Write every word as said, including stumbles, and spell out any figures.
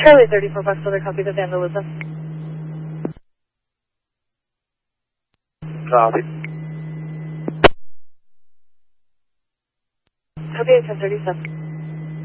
Charlie thirty-four Fox, other copy the vandalism. Copy. Copy at ten thirty-seven.